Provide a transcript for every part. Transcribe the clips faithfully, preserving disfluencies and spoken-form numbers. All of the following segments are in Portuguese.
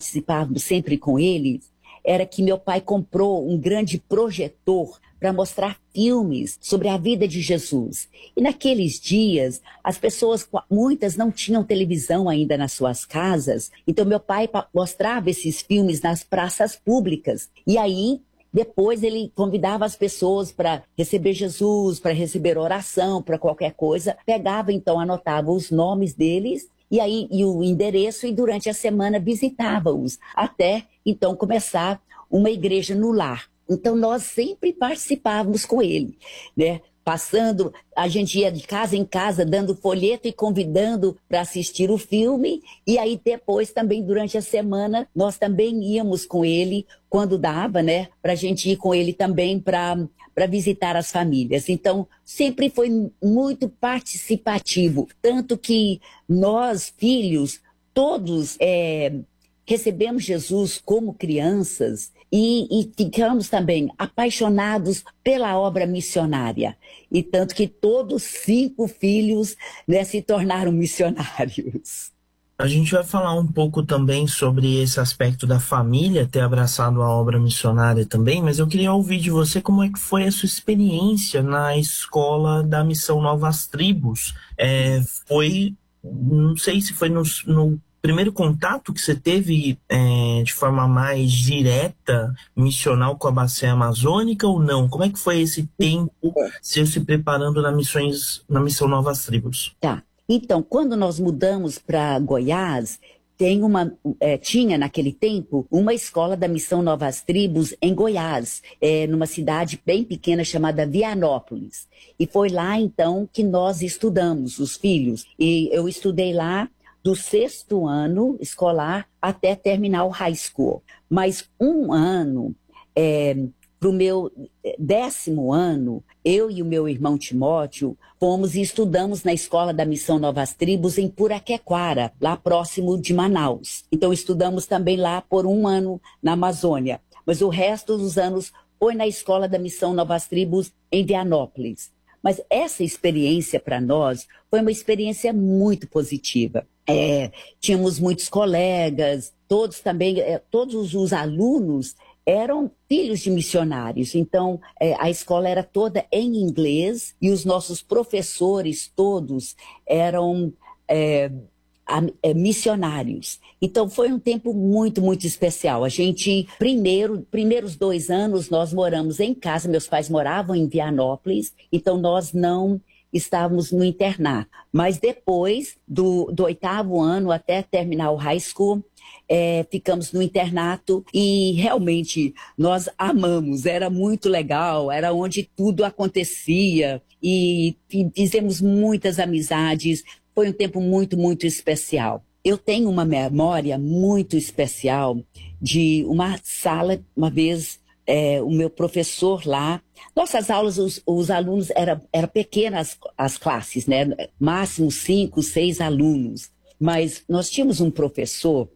participávamos sempre com ele era que meu pai comprou um grande projetor para mostrar filmes sobre a vida de Jesus. E naqueles dias, as pessoas, muitas não tinham televisão ainda nas suas casas, então meu pai mostrava esses filmes nas praças públicas. E aí, depois ele convidava as pessoas para receber Jesus, para receber oração, para qualquer coisa. Pegava, então, anotava os nomes deles e aí e o endereço e durante a semana visitava-os, até então começar uma igreja no lar. Então nós sempre participávamos com ele, né? Passando, a gente ia de casa em casa dando folheto e convidando para assistir o filme, e aí depois também durante a semana nós também íamos com ele quando dava, né? Para a gente ir com ele também para para visitar as famílias. Então, sempre foi muito participativo. Tanto que nós, filhos, todos é, recebemos Jesus como crianças e, e ficamos também apaixonados pela obra missionária. E tanto que todos cinco filhos, né, se tornaram missionários. A gente vai falar um pouco também sobre esse aspecto da família ter abraçado a obra missionária também, mas eu queria ouvir de você como é que foi a sua experiência na escola da Missão Novas Tribos. É, foi, não sei se foi no, no primeiro contato que você teve é, de forma mais direta, missional com a Bacia Amazônica ou não? Como é que foi esse tempo seu se preparando na, missões, na Missão Novas Tribos? Tá. Então, quando nós mudamos para Goiás, tem uma, é, tinha naquele tempo uma escola da Missão Novas Tribos em Goiás, é, numa cidade bem pequena chamada Vianópolis. E foi lá, então, que nós estudamos, os filhos. E eu estudei lá do sexto ano escolar até terminar o high school. Mas um ano, é, para o meu décimo ano, eu e o meu irmão Timóteo fomos e estudamos na Escola da Missão Novas Tribos em Puraquequara, lá próximo de Manaus. Então estudamos também lá por um ano na Amazônia. Mas o resto dos anos foi na Escola da Missão Novas Tribos em Vianópolis. Mas essa experiência para nós foi uma experiência muito positiva. É, tínhamos muitos colegas, todos também, é, todos os alunos eram filhos de missionários, então é, a escola era toda em inglês e os nossos professores todos eram é, a, é, missionários. Então foi um tempo muito, muito especial. A gente, primeiro, primeiros dois anos nós moramos em casa, meus pais moravam em Vianópolis, então nós não estávamos no internato. Mas depois do, do oitavo ano até terminar o high school, É, ficamos no internato e realmente nós amamos, era muito legal, era onde tudo acontecia e fizemos muitas amizades, foi um tempo muito, muito especial. Eu tenho uma memória muito especial de uma sala, uma vez é, o meu professor lá, nossas aulas, os, os alunos, eram era pequenas as classes, né? Máximo cinco, seis alunos, mas nós tínhamos um professor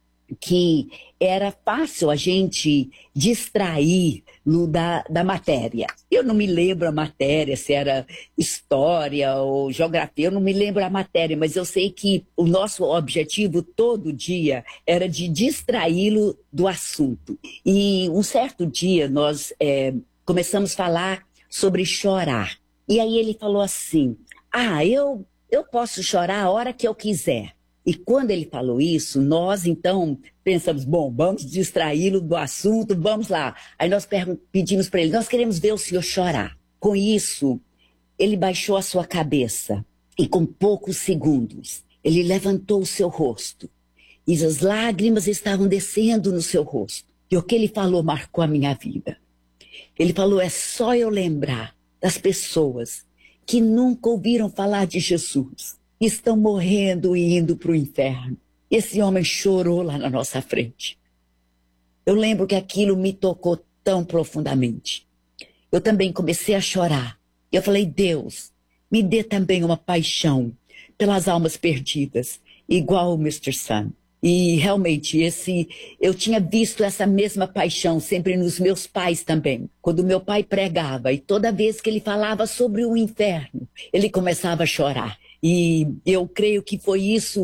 que era fácil a gente distrair no, da, da matéria. Eu não me lembro a matéria, se era história ou geografia, eu não me lembro a matéria, mas eu sei que o nosso objetivo todo dia era de distraí-lo do assunto. E um certo dia nós é, começamos a falar sobre chorar. E aí ele falou assim, ah, eu, eu posso chorar a hora que eu quiser. E quando ele falou isso, nós então pensamos, bom, vamos distraí-lo do assunto, vamos lá. Aí nós pedimos para ele, nós queremos ver o senhor chorar. Com isso, ele baixou a sua cabeça e com poucos segundos, ele levantou o seu rosto. E as lágrimas estavam descendo no seu rosto. E o que ele falou marcou a minha vida. Ele falou, é só eu lembrar das pessoas que nunca ouviram falar de Jesus. Estão morrendo e indo para o inferno. Esse homem chorou lá na nossa frente. Eu lembro que aquilo me tocou tão profundamente. Eu também comecei a chorar. Eu falei, Deus, me dê também uma paixão pelas almas perdidas, igual o mister Sun. E realmente, esse, eu tinha visto essa mesma paixão sempre nos meus pais também. Quando meu pai pregava e toda vez que ele falava sobre o inferno, ele começava a chorar. E eu creio que foi isso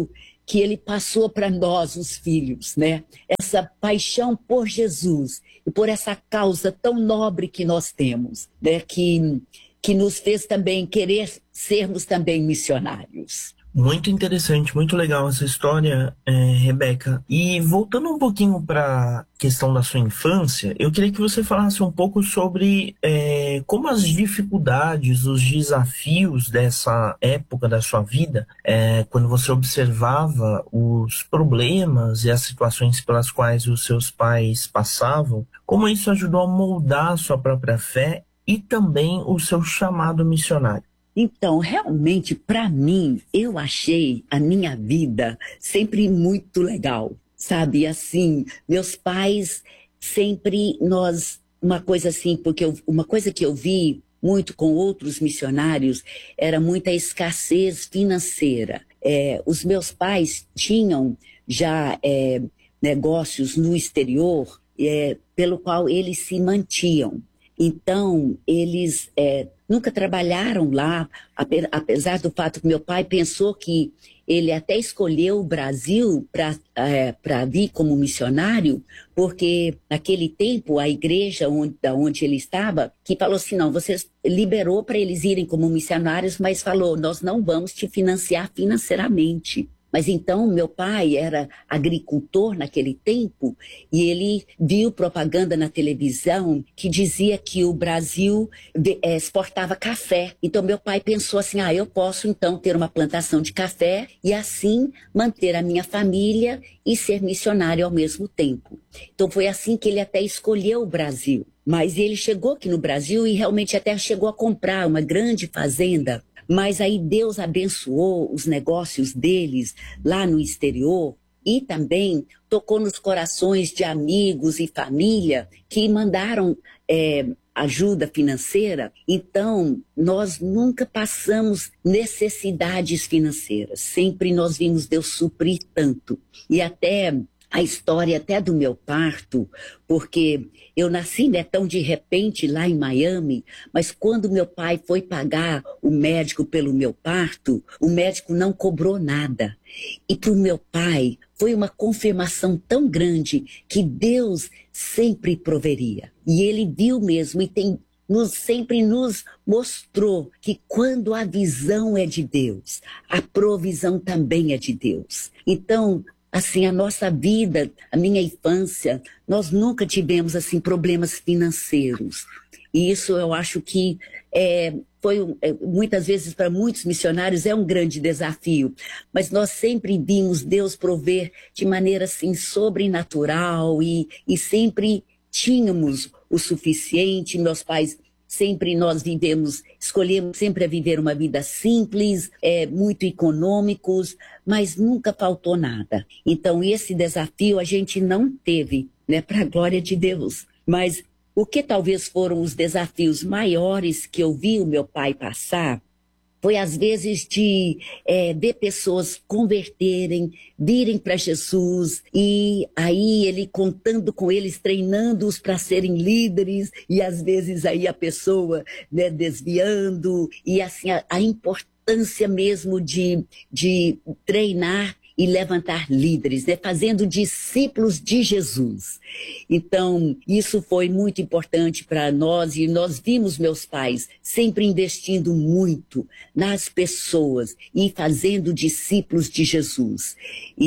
que ele passou para nós, os filhos, né? Essa paixão por Jesus e por essa causa tão nobre que nós temos, né? Que, que nos fez também querer sermos também missionários. Muito interessante, muito legal essa história, é, Rebeca. E voltando um pouquinho para a questão da sua infância, eu queria que você falasse um pouco sobre é, como as dificuldades, os desafios dessa época da sua vida, é, quando você observava os problemas e as situações pelas quais os seus pais passavam, como isso ajudou a moldar a sua própria fé e também o seu chamado missionário. Então, realmente, para mim, eu achei a minha vida sempre muito legal, sabe? Assim, meus pais sempre, nós, uma coisa assim, porque eu, uma coisa que eu vi muito com outros missionários era muita escassez financeira. É, os meus pais tinham já é, negócios no exterior, é, pelo qual eles se mantinham. Então, eles é, nunca trabalharam lá, apesar do fato que meu pai pensou que ele até escolheu o Brasil para é, para vir como missionário, porque naquele tempo a igreja onde, da onde ele estava, que falou assim, não, você liberou para eles irem como missionários, mas falou, nós não vamos te financiar financeiramente. Mas então meu pai era agricultor naquele tempo e ele viu propaganda na televisão que dizia que o Brasil exportava café. Então meu pai pensou assim, ah, eu posso então ter uma plantação de café e assim manter a minha família e ser missionário ao mesmo tempo. Então foi assim que ele até escolheu o Brasil. Mas ele chegou aqui no Brasil e realmente até chegou a comprar uma grande fazenda. Mas aí Deus abençoou os negócios deles lá no exterior e também tocou nos corações de amigos e família que mandaram é, ajuda financeira. Então, nós nunca passamos necessidades financeiras. Sempre nós vimos Deus suprir tanto. E até a história até do meu parto, porque eu nasci, né, tão de repente lá em Miami, mas quando meu pai foi pagar o médico pelo meu parto, o médico não cobrou nada. E para o meu pai foi uma confirmação tão grande que Deus sempre proveria. E ele viu mesmo e tem nos, sempre nos mostrou que quando a visão é de Deus, a provisão também é de Deus. Então, assim, a nossa vida, a minha infância, nós nunca tivemos, assim, problemas financeiros. E isso eu acho que é, foi, é, muitas vezes, para muitos missionários, é um grande desafio. Mas nós sempre vimos Deus prover de maneira, assim, sobrenatural e, e sempre tínhamos o suficiente. Meus pais... Sempre nós vivemos, escolhemos sempre a viver uma vida simples, é, muito econômicos, mas nunca faltou nada. Então esse desafio a gente não teve, né, para a glória de Deus. Mas o que talvez foram os desafios maiores que eu vi o meu pai passar, foi às vezes de é, ver pessoas converterem, virem para Jesus e aí ele contando com eles, treinando-os para serem líderes e às vezes aí a pessoa, né, desviando e assim a, a importância mesmo de, de treinar e levantar líderes, né? Fazendo discípulos de Jesus. Então, isso foi muito importante para nós e nós vimos meus pais sempre investindo muito nas pessoas e fazendo discípulos de Jesus.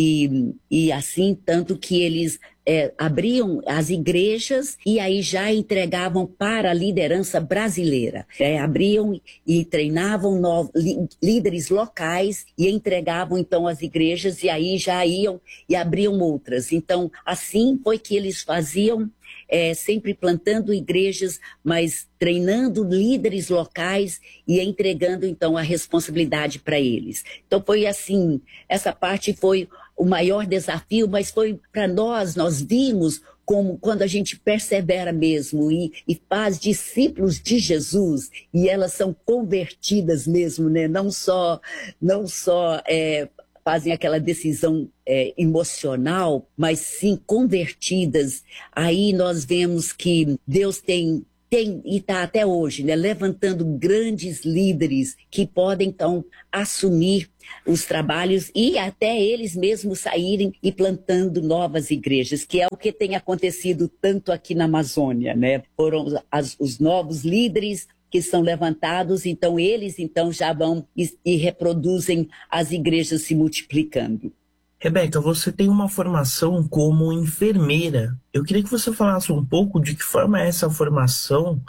E, e assim, tanto que eles é, abriam as igrejas e aí já entregavam para a liderança brasileira. É, abriam e treinavam no, li, líderes locais e entregavam então as igrejas e aí já iam e abriam outras. Então, assim foi que eles faziam, é, sempre plantando igrejas, mas treinando líderes locais e entregando então a responsabilidade para eles. Então foi assim, essa parte foi o maior desafio, mas foi para nós, nós vimos como quando a gente persevera mesmo e, e faz discípulos de Jesus e elas são convertidas mesmo, né? Não só, não só é, fazem aquela decisão é, emocional, mas sim convertidas. Aí nós vemos que Deus tem tem, e está até hoje, né, levantando grandes líderes que podem, então, assumir os trabalhos e até eles mesmos saírem e plantando novas igrejas, que é o que tem acontecido tanto aqui na Amazônia, né? Foram as, os novos líderes que são levantados, então eles então já vão e, e reproduzem as igrejas se multiplicando. Rebeca, você tem uma formação como enfermeira. Eu queria que você falasse um pouco de que forma essa formação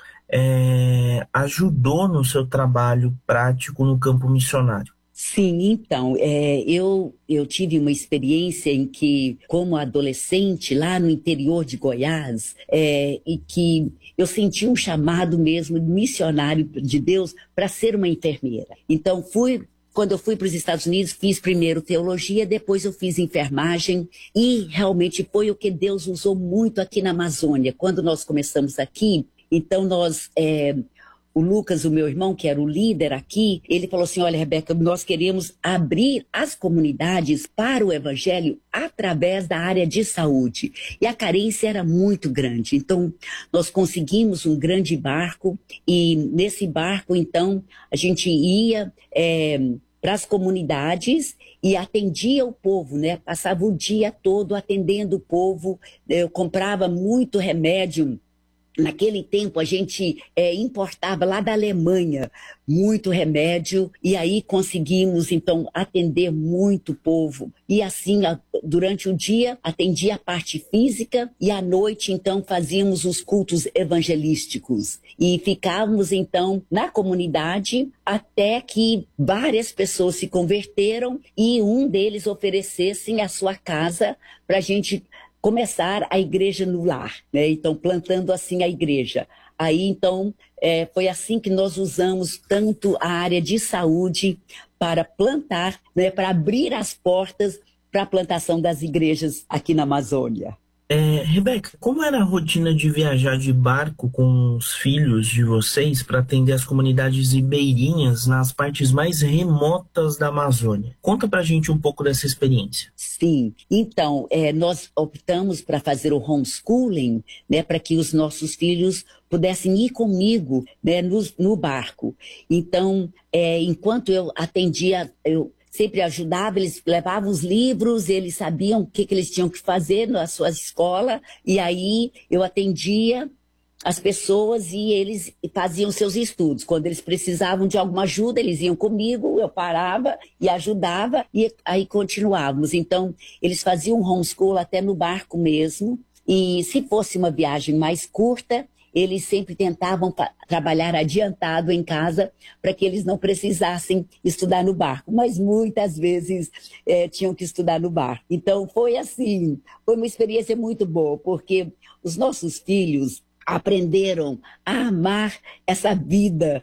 é, ajudou no seu trabalho prático no campo missionário. Sim, então, é, eu, eu tive uma experiência em que, como adolescente, lá no interior de Goiás, é, e que eu senti um chamado mesmo missionário de Deus para ser uma enfermeira. Então, fui... Quando eu fui para os Estados Unidos, fiz primeiro teologia, depois eu fiz enfermagem e realmente foi o que Deus usou muito aqui na Amazônia. Quando nós começamos aqui, então nós, é, o Lucas, o meu irmão, que era o líder aqui, ele falou assim, olha, Rebeca, nós queremos abrir as comunidades para o evangelho através da área de saúde. E a carência era muito grande. Então, nós conseguimos um grande barco e nesse barco, então, a gente ia... É, para as comunidades e atendia o povo, né? Passava o dia todo atendendo o povo, eu comprava muito remédio. Naquele tempo a gente é, importava lá da Alemanha muito remédio e aí conseguimos então atender muito povo. E assim, a, durante o dia atendia a parte física e à noite então fazíamos os cultos evangelísticos. E ficávamos então na comunidade até que várias pessoas se converteram e um deles oferecessem a sua casa para a gente começar a igreja no lar, né? Então, plantando assim a igreja. Aí, então, é, foi assim que nós usamos tanto a área de saúde para plantar, né? Para abrir as portas para a plantação das igrejas aqui na Amazônia. É, Rebeca, como era a rotina de viajar de barco com os filhos de vocês para atender as comunidades ribeirinhas nas partes mais remotas da Amazônia? Conta pra gente um pouco dessa experiência. Sim, então, é, nós optamos para fazer o homeschooling, né, para que os nossos filhos pudessem ir comigo, né, no, no barco. Então, é, enquanto eu atendia... eu sempre ajudava, eles levavam os livros, eles sabiam o que, que eles tinham que fazer na sua escola, e aí eu atendia as pessoas e eles faziam seus estudos. Quando eles precisavam de alguma ajuda, eles iam comigo, eu parava e ajudava, e aí continuávamos. Então, eles faziam homeschool até no barco mesmo, e se fosse uma viagem mais curta, eles sempre tentavam trabalhar adiantado em casa para que eles não precisassem estudar no barco, mas muitas vezes é, tinham que estudar no barco. Então foi assim, foi uma experiência muito boa, porque os nossos filhos aprenderam a amar essa vida,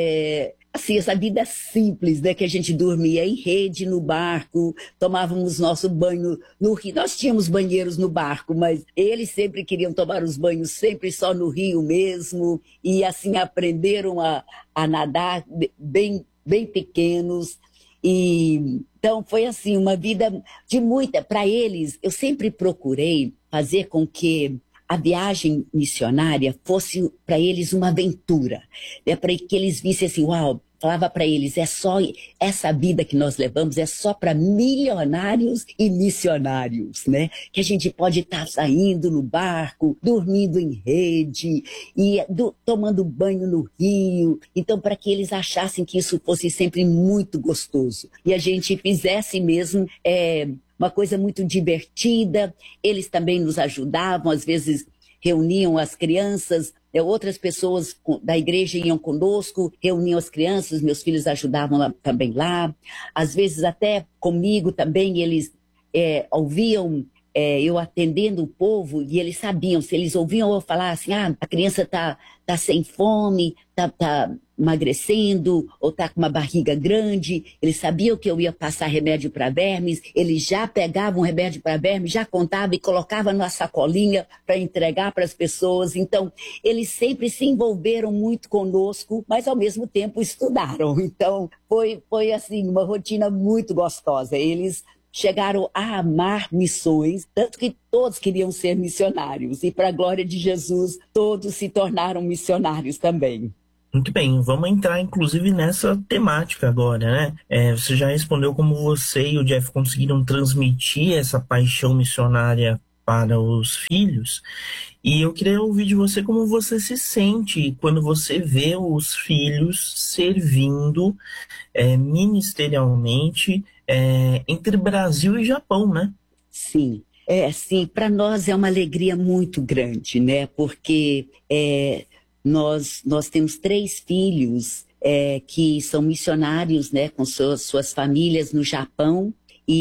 é, assim, essa vida simples, né? Que a gente dormia em rede no barco, tomávamos nosso banho no rio. Nós tínhamos banheiros no barco, mas eles sempre queriam tomar os banhos sempre só no rio mesmo, e assim aprenderam a, a nadar bem, bem pequenos. E então foi assim, uma vida de muita... Para eles, eu sempre procurei fazer com que a viagem missionária fosse para eles uma aventura, né? Para que eles vissem assim, uau, falava para eles, é só essa vida que nós levamos é só para milionários e missionários, né? Que a gente pode estar tá saindo no barco, dormindo em rede e do, tomando banho no rio. Então, para que eles achassem que isso fosse sempre muito gostoso e a gente fizesse mesmo é, uma coisa muito divertida. Eles também nos ajudavam, às vezes reuniam as crianças, outras pessoas da igreja iam conosco, reuniam as crianças, meus filhos ajudavam lá, também lá. Às vezes até comigo também eles é, ouviam é, eu atendendo o povo e eles sabiam, se eles ouviam eu falar assim, ah, a criança está tá sem fome, está tá emagrecendo ou está com uma barriga grande, eles sabiam que eu ia passar remédio para vermes, eles já pegavam remédio para vermes, já contavam e colocavam na sacolinha para entregar para as pessoas. Então, eles sempre se envolveram muito conosco, mas ao mesmo tempo estudaram. Então, foi, foi assim, uma rotina muito gostosa. Eles chegaram a amar missões, tanto que todos queriam ser missionários. E para a glória de Jesus, todos se tornaram missionários também. Muito bem, vamos entrar inclusive nessa temática agora, né? É, você já respondeu como você e o Jeff conseguiram transmitir essa paixão missionária para os filhos. E eu queria ouvir de você como você se sente quando você vê os filhos servindo é, ministerialmente é, entre Brasil e Japão, né? Sim, é, sim, para nós é uma alegria muito grande, né? Porque é, nós, nós temos três filhos é, que são missionários, né? Com suas, suas famílias no Japão,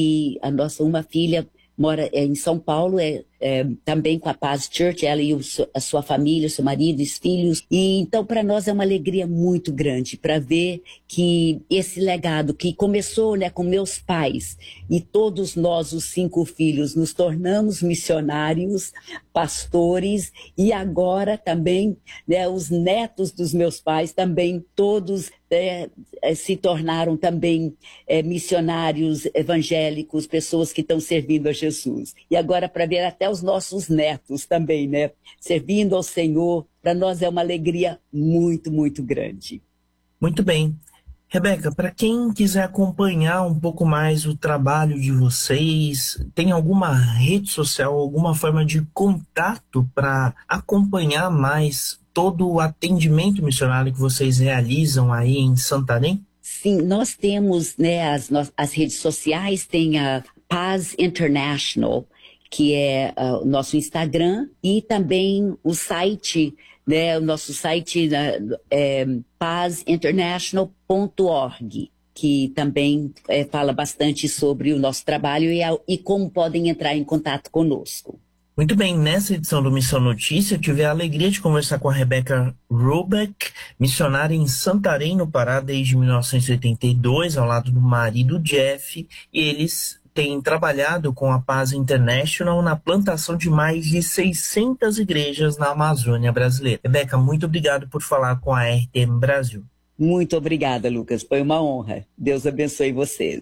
e a nossa uma filha mora em São Paulo, é, é, também com a Paz Church, ela e o, a sua família, seu marido, os filhos. E então para nós é uma alegria muito grande para ver que esse legado que começou, né, com meus pais, e todos nós, os cinco filhos, nos tornamos missionários, pastores, e agora também, né, os netos dos meus pais também todos é, se tornaram também é, missionários evangélicos, pessoas que estão servindo a Jesus. E agora para ver até os nossos netos também, né, servindo ao Senhor, para nós é uma alegria muito, muito grande. Muito bem. Rebeca, para quem quiser acompanhar um pouco mais o trabalho de vocês, tem alguma rede social, alguma forma de contato para acompanhar mais todo o atendimento missionário que vocês realizam aí em Santarém? Sim, nós temos, né, as, as redes sociais, tem a Paz International, que é uh, o nosso Instagram, e também o site, né, o nosso site uh, é paz international ponto org, que também é, fala bastante sobre o nosso trabalho e, a, e como podem entrar em contato conosco. Muito bem, nessa edição do Missão Notícia, eu tive a alegria de conversar com a Rebeca Robeck, missionária em Santarém, no Pará, desde mil novecentos e oitenta e dois, ao lado do marido Jeff, e eles têm trabalhado com a Paz International na plantação de mais de seiscentas igrejas na Amazônia brasileira. Rebeca, muito obrigado por falar com a R T M Brasil. Muito obrigada, Lucas. Foi uma honra. Deus abençoe vocês.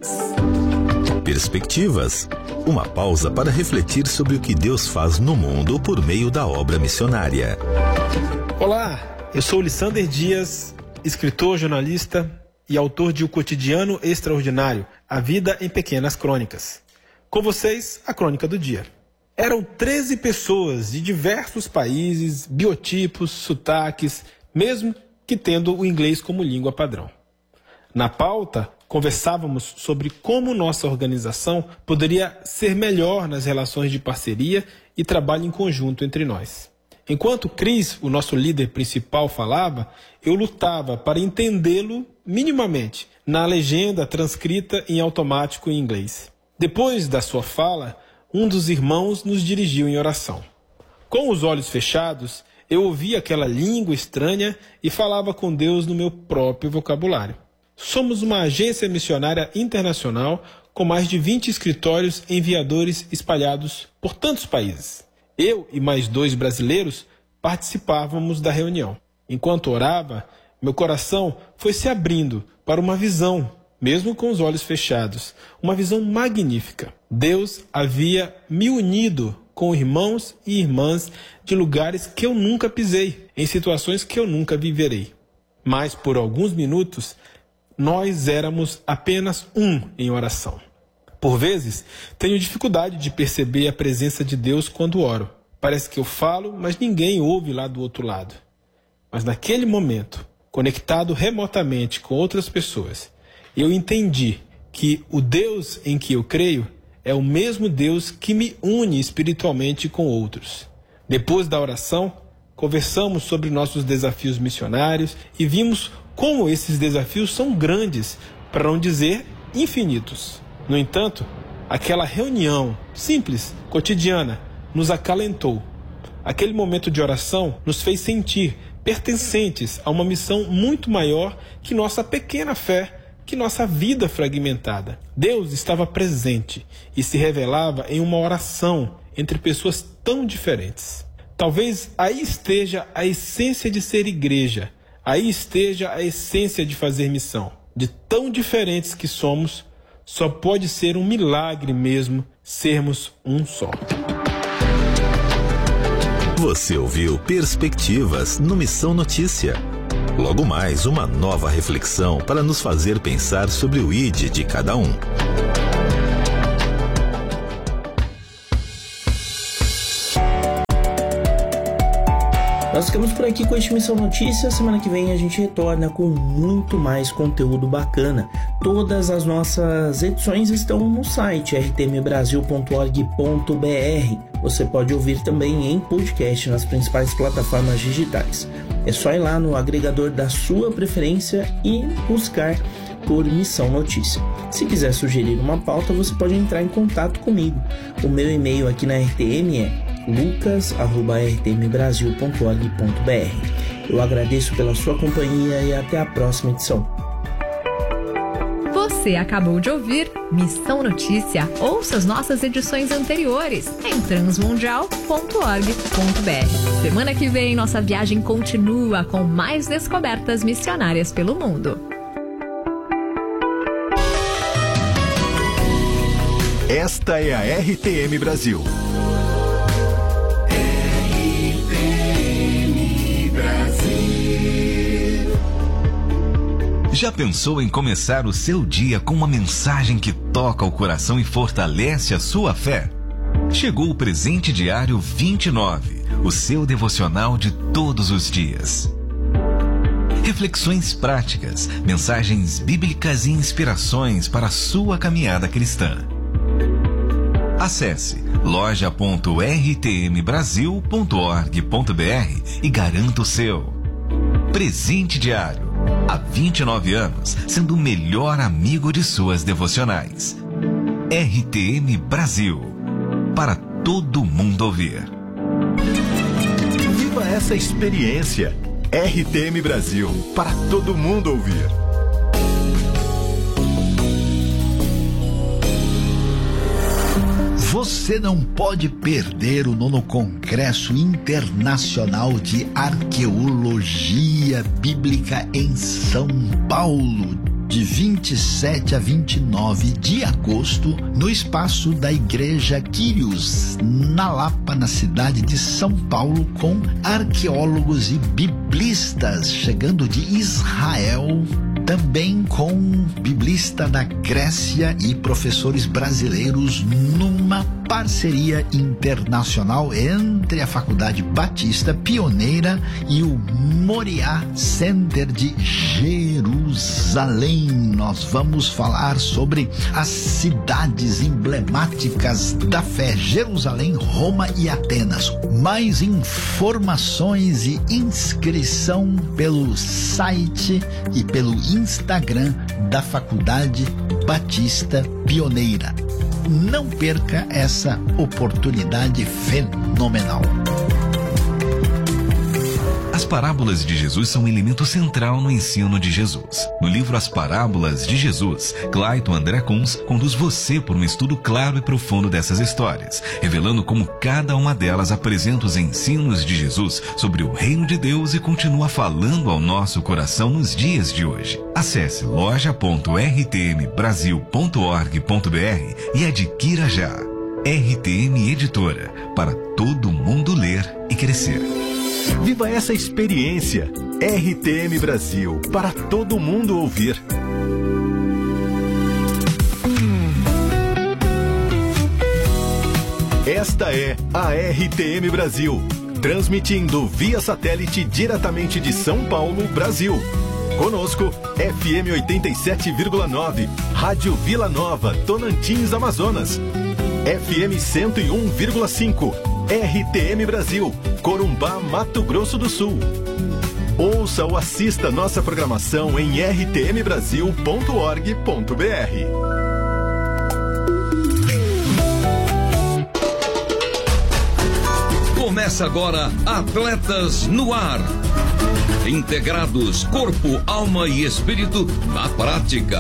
Perspectivas. Uma pausa para refletir sobre o que Deus faz no mundo por meio da obra missionária. Olá, eu sou Lissander Dias, escritor, jornalista e autor de O Cotidiano Extraordinário, A Vida em Pequenas Crônicas. Com vocês, a crônica do dia. Eram treze pessoas de diversos países, biotipos, sotaques, mesmo que tendo o inglês como língua padrão. Na pauta, conversávamos sobre como nossa organização poderia ser melhor nas relações de parceria e trabalho em conjunto entre nós. Enquanto Chris, o nosso líder principal, falava, eu lutava para entendê-lo minimamente na legenda transcrita em automático em inglês. Depois da sua fala, um dos irmãos nos dirigiu em oração. Com os olhos fechados, eu ouvia aquela língua estranha e falava com Deus no meu próprio vocabulário. Somos uma agência missionária internacional com mais de vinte escritórios enviadores espalhados por tantos países. Eu e mais dois brasileiros participávamos da reunião. Enquanto orava, meu coração foi se abrindo para uma visão, mesmo com os olhos fechados, uma visão magnífica. Deus havia me unido com irmãos e irmãs de lugares que eu nunca pisei, em situações que eu nunca viverei. Mas por alguns minutos, nós éramos apenas um em oração. Por vezes, tenho dificuldade de perceber a presença de Deus quando oro. Parece que eu falo, mas ninguém ouve lá do outro lado. Mas naquele momento, conectado remotamente com outras pessoas, eu entendi que o Deus em que eu creio é o mesmo Deus que me une espiritualmente com outros. Depois da oração, conversamos sobre nossos desafios missionários e vimos como esses desafios são grandes, para não dizer infinitos. No entanto, aquela reunião simples, cotidiana, nos acalentou. Aquele momento de oração nos fez sentir pertencentes a uma missão muito maior que nossa pequena fé, que nossa vida fragmentada. Deus estava presente e se revelava em uma oração entre pessoas tão diferentes. Talvez aí esteja a essência de ser igreja, aí esteja a essência de fazer missão. De tão diferentes que somos, Só pode ser um milagre mesmo sermos um só. Você ouviu Perspectivas no Missão Notícia. Logo mais, uma nova reflexão para nos fazer pensar sobre o I D de cada um. Nós ficamos por aqui com este Missão Notícia. Semana que vem a gente retorna com muito mais conteúdo bacana. Todas as nossas edições estão no site r t m brasil ponto org ponto b r. Você pode ouvir também em podcast nas principais plataformas digitais. É só ir lá no agregador da sua preferência e buscar por Missão Notícia. Se quiser sugerir uma pauta, você pode entrar em contato comigo. O meu e-mail aqui na R T M é lucas arroba r t m brasil ponto org ponto b r. Eu agradeço pela sua companhia e até a próxima edição. Você acabou de ouvir Missão Notícia. Ouça as nossas edições anteriores em transmundial ponto org ponto b r. Semana que vem, nossa viagem continua com mais descobertas missionárias pelo mundo. Esta é a R T M Brasil. Já pensou em começar o seu dia com uma mensagem que toca o coração e fortalece a sua fé? Chegou o Presente Diário vinte e nove, o seu devocional de todos os dias. Reflexões práticas, mensagens bíblicas e inspirações para a sua caminhada cristã. Acesse loja ponto r t m brasil ponto org ponto b r e garanta o seu. Presente Diário. Há vinte e nove anos, sendo o melhor amigo de suas devocionais. R T M Brasil. Para todo mundo ouvir. Viva essa experiência. R T M Brasil. Para todo mundo ouvir. Você não pode perder o nono Congresso Internacional de Arqueologia Bíblica em São Paulo, de vinte e sete a vinte e nove de agosto, no espaço da Igreja Quírios, na Lapa, na cidade de São Paulo, com arqueólogos e biblistas chegando de Israel, também com biblista da Grécia e professores brasileiros, numa parceria internacional entre a Faculdade Batista Pioneira e o Moriá Center de Jerusalém. Nós vamos falar sobre as cidades emblemáticas da fé: Jerusalém, Roma e Atenas. Mais informações e inscrição pelo site e pelo Instagram da Faculdade Batista Pioneira. Não perca essa oportunidade fenomenal. As parábolas de Jesus são um elemento central no ensino de Jesus. No livro As Parábolas de Jesus, Clayton André Kunz conduz você por um estudo claro e profundo dessas histórias, revelando como cada uma delas apresenta os ensinos de Jesus sobre o reino de Deus e continua falando ao nosso coração nos dias de hoje. Acesse loja ponto r t m brasil ponto org ponto b r e adquira já. R T M Editora, para todo mundo ler e crescer. Viva essa experiência. R T M Brasil, para todo mundo ouvir. Esta é a R T M Brasil, transmitindo via satélite diretamente de São Paulo, Brasil. Conosco, F M oitenta e sete vírgula nove, Rádio Vila Nova, Tonantins, Amazonas. F M cento e um vírgula cinco, R T M Brasil, Corumbá, Mato Grosso do Sul. Ouça ou assista nossa programação em r t m brasil ponto org ponto b r. Começa agora Atletas no Ar. Integrados corpo, alma e espírito na prática.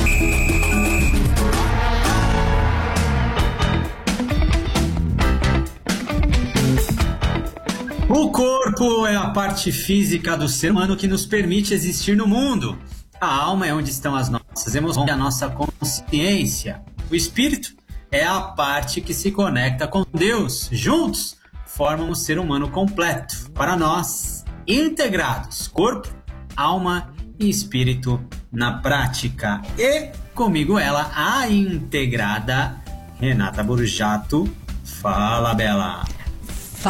O corpo é a parte física do ser humano que nos permite existir no mundo. A alma é onde estão as nossas nossas emoções, a nossa consciência. O espírito é a parte que se conecta com Deus. Juntos formam um ser humano completo. Para nós, integrados, corpo, alma e espírito na prática. E comigo ela, a integrada Renata Borjato. Fala, Bela!